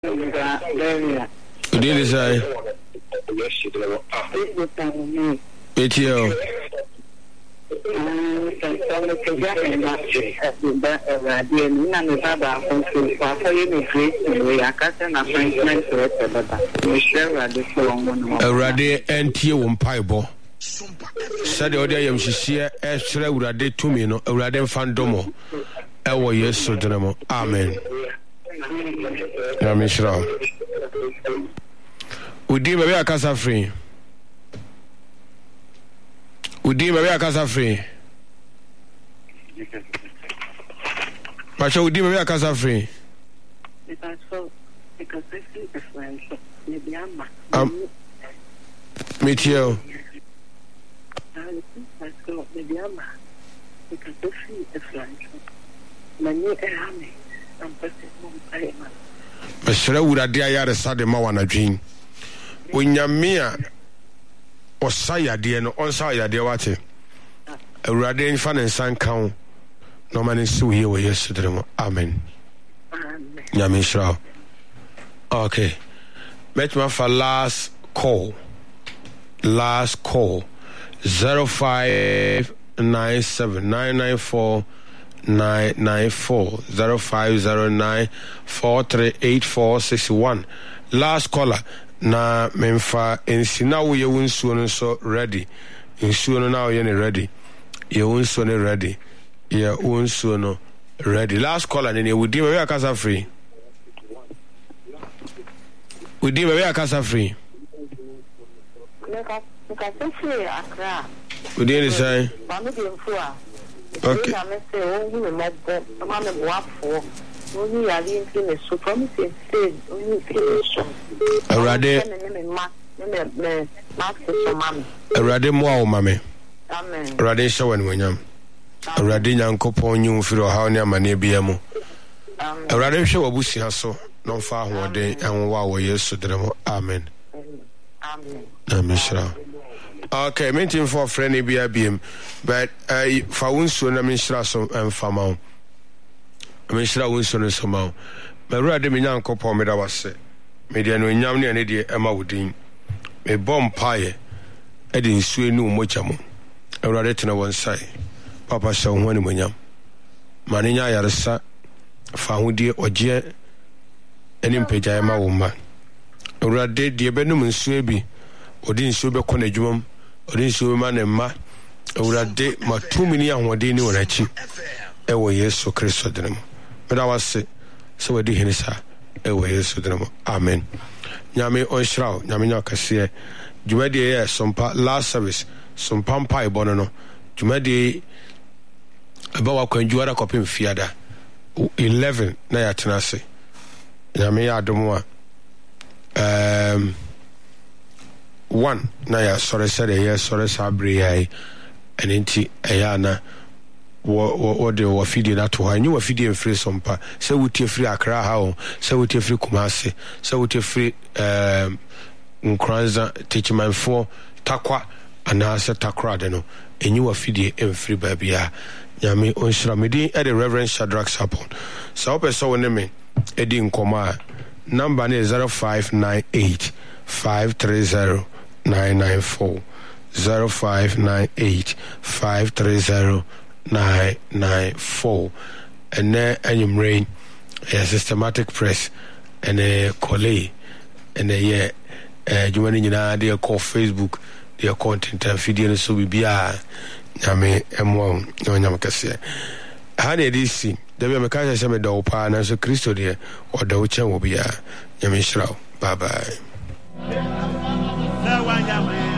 Good day, sir. ATL. Rade NT won paibo. Said the other yam share extra urade to me no urade fandomo. Ewo yeso denemo. Amen. Namishra. Udi baby akasa free. Udi baby akasa free. Pacho udi baby akasa free. Mitio. Mesra urade ayare sade ma wana dwin. Onyamia osaya de no onsaya de wate. Urade nfa ne nsan kan no mane si wo ye wo Yesu diremo. Amen. Nyame shra. Okay. Met my for last call. 0597994994 0509438461. Last caller. Na memfa ensina wo ye wonsuo no so ready. Nsuo no na wo ye ne ready. Ye wonsuo no ready. Ye wonsuo no ready. Last caller ne wudi me akasa free. Wudi me akasa free. Wudi ni sai. Okay. Arade mo awo mame. Amen. Arade show en wonyam. Arade nyankopon nyu firo ha ne amane bia mu. Amen. Arade hwe wabusia so no fa ahoden enwa wo Yesu diremo. Amen. Amen. Amen. Okay, mentin for friend bia biem, but fa wonsuo na menhira so emfama. Menhira wonsuo no so ma. Arade me nyankopon me da wase. Me dia no nyam ne ane de ema wodin. Me bom pae edi nsuo ni umochamo. Arade tena wonsai. Papa sha ho ni monyam. Mane nya yaresa fa hodie oje eni mpagya ema wo ma. Arade de benum nsuo bi odi nsuo be kona dwumam. Odi nsuo ma ne ma. Arade matumi ni ahode ni wonachi. Ewo Yesu Kristo denemo. Me da wase so wadi hinisa ewo Yesu denemo. Amen. Nyame onshraw nyame nyakase jumadi ye sompa last service sompa mpa ibono no jumadi aba wa kwanjuara kopem fiada 11 na ya tenase nyame ya adomo 1 na ya sore sere ye sore sabre yai enenti eyana wo de wo fidi na to hanyu wo fidi enfre sompa se wutie free Accra ha o se wutie free Kumasi se wutie free Nkranza teachmanfo takwa ana se takra de no enyu wo fidi enfre babia nyame onshira medi e the Reverend Shadrach Sapon so opeso woni me edi nkoma number ne 0598 530 994 0598 530 994 and then rain a systematic press and a collie and a year jumani nyina dey call Facebook their content and video so bibia nyame emwo no nyame kase ha na edisi da be meka se me do pa na so Kristo de o da wo chen wo bia nyame shiraw bye bye.